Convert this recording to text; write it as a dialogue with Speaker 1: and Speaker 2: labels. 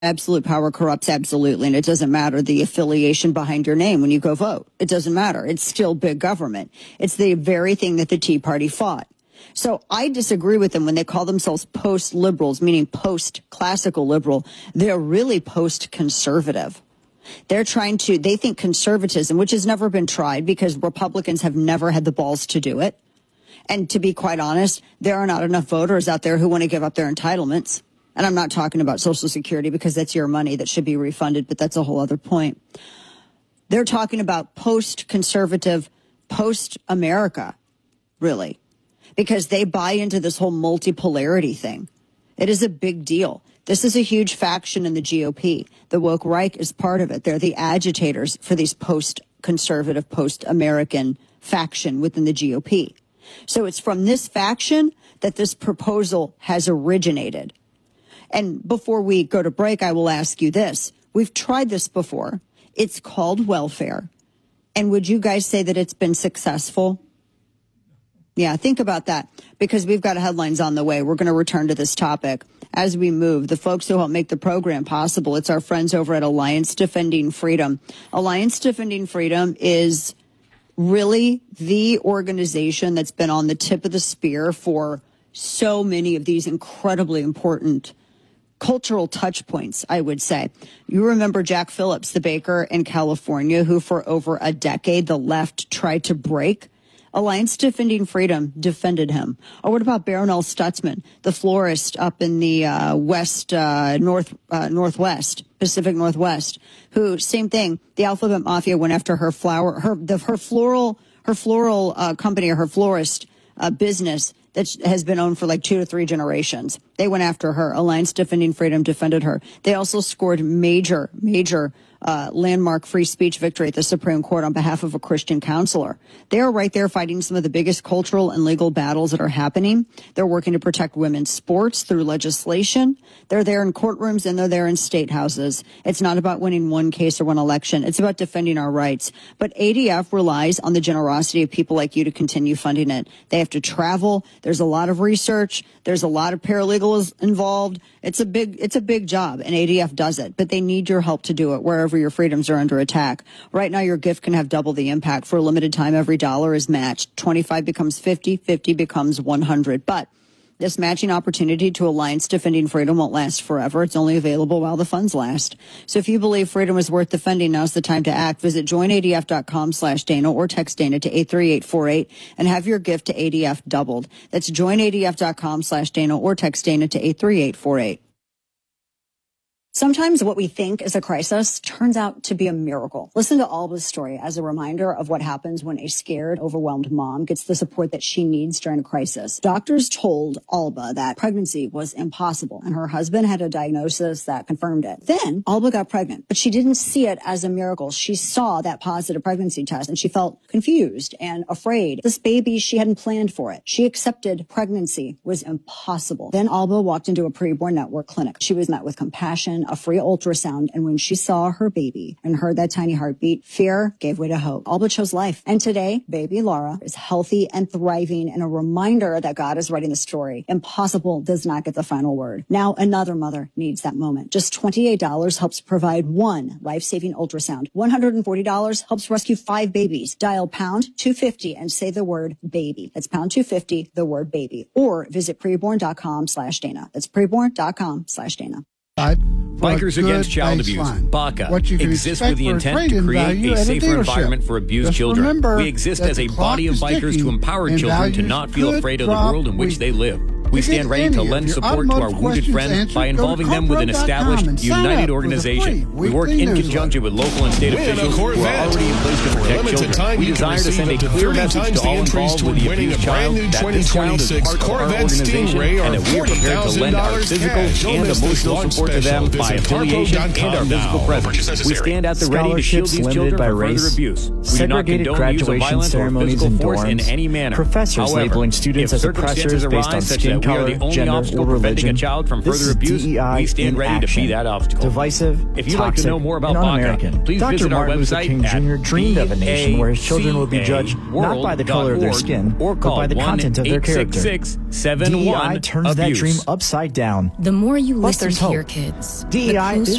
Speaker 1: Absolute power corrupts absolutely, and it doesn't matter the affiliation behind your name when you go vote. It doesn't matter. It's still big government. It's the very thing that the Tea Party fought. So I disagree with them when they call themselves post-liberals, meaning post-classical liberal. They're really post-conservative. They think conservatism, which has never been tried because Republicans have never had the balls to do it. And to be quite honest, there are not enough voters out there who want to give up their entitlements. And I'm not talking about Social Security because that's your money that should be refunded, but that's a whole other point. They're talking about post-conservative, post-America, really, because they buy into this whole multipolarity thing. It is a big deal. This is a huge faction in the GOP. The woke Reich is part of it. They're the agitators for these post-conservative, post-American faction within the GOP. So it's from this faction that this proposal has originated. And before we go to break, I will ask you this. We've tried this before. It's called welfare. And would you guys say that it's been successful? Yeah, think about that, because we've got headlines on the way. We're going to return to this topic as we move. The folks who help make the program possible, it's our friends over at Alliance Defending Freedom. Alliance Defending Freedom is really the organization that's been on the tip of the spear for so many of these incredibly important cultural touch points, I would say. You remember Jack Phillips, the baker in California, who for over a decade the left tried to break? Alliance Defending Freedom defended him. Or what about Baronelle Stutzman, the florist up in the Northwest, Pacific Northwest, who, same thing, the Alphabet Mafia went after her floral company, or her florist business that has been owned for like 2 to 3 generations. They went after her. Alliance Defending Freedom defended her. They also scored major landmark free speech victory at the Supreme Court on behalf of a Christian counselor. They are right there fighting some of the biggest cultural and legal battles that are happening. They're working to protect women's sports through legislation. They're there in courtrooms and they're there in state houses. It's not about winning one case or one election. It's about defending our rights. But ADF relies on the generosity of people like you to continue funding it. They have to travel. There's a lot of research. There's a lot of paralegals involved. It's a big job, and ADF does it, but they need your help to do it wherever your freedoms are under attack. Right now, your gift can have double the impact. For a limited time, every dollar is matched. 25 becomes 50, 50 becomes 100. But this matching opportunity to Alliance Defending Freedom won't last forever. It's only available while the funds last. So if you believe freedom is worth defending, now's the time to act. Visit joinadf.com/Dana or text Dana to 83848 and have your gift to ADF doubled. That's joinadf.com/Dana or text Dana to 83848. Sometimes what we think is a crisis turns out to be a miracle. Listen to Alba's story as a reminder of what happens when a scared, overwhelmed mom gets the support that she needs during a crisis. Doctors told Alba that pregnancy was impossible, and her husband had a diagnosis that confirmed it. Then Alba got pregnant, but she didn't see it as a miracle. She saw that positive pregnancy test, and she felt confused and afraid. This baby, she hadn't planned for it. She accepted pregnancy was impossible. Then Alba walked into a preborn network clinic. She was met with compassion, a free ultrasound, and when she saw her baby and heard that tiny heartbeat, fear gave way to hope. Alba chose life. And today, baby Laura is healthy and thriving, and a reminder that God is writing the story. Impossible does not get the final word. Now another mother needs that moment. Just $28 helps provide one life-saving ultrasound. $140 helps rescue 5 babies. Dial pound 250 and say the word baby. That's pound 250, the word baby. Or visit preborn.com/Dana. That's preborn.com/Dana.
Speaker 2: Bikers Against Child Abuse, BACA, exists with the intent to create a safer environment for abused children. We exist as a body of bikers to empower children to not feel afraid of the world in which they live. We stand ready to lend support to our wounded friends by involving them with an established, united organization. We work in conjunction with local and state officials who are already in place to protect children. We desire to send a clear message to all involved with the abused child that this child is part of our organization and that we are prepared to lend our physical and emotional support to them by affiliation and our physical presence. We stand at the ready to shield these children from further abuse. We do not condone use of violence or physical force in any manner.
Speaker 3: Professors labeling students as oppressors based on skin
Speaker 2: we are the only obstacle preventing a child from further abuse. We stand ready to be that obstacle.
Speaker 3: Divisive,
Speaker 2: if you'd like to know more about BACA, please visit our website
Speaker 3: King Jr. dreamed of a nation where his children would be judged not by the color of their skin, but by the content of their character. DEI turns that dream upside down.
Speaker 4: The more you listen to your kids,
Speaker 3: DEI is